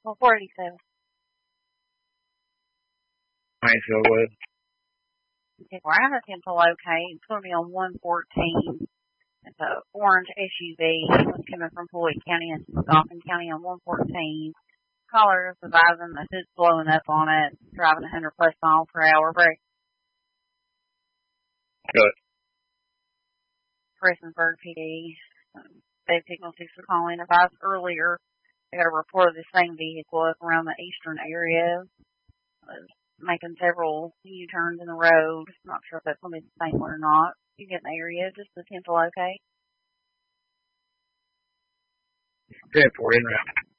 Well, 487. Mansfield West. Okay, we're at a temple locate. It's going to be on 114. It's a orange SUV. It's coming from Floyd County into Dauphin County on 114. Caller is advising the hood's blowing up on it, driving 100 plus miles per hour. Break. Good. Prestonsburg PD. Dave Signal 6 for calling. Advised earlier, they got a report of the same vehicle up around the eastern area. Making several U-turns in the road. Not sure if that's going to be the same one or not. You get in the area, just the temple, okay? 10-4 in route.